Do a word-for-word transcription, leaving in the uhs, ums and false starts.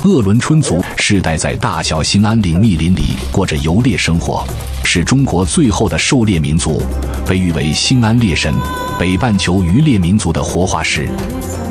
鄂伦春族世代在大小兴安岭密林里过着游猎生活，是中国最后的狩猎民族，被誉为兴安猎神、北半球渔猎民族的活化石。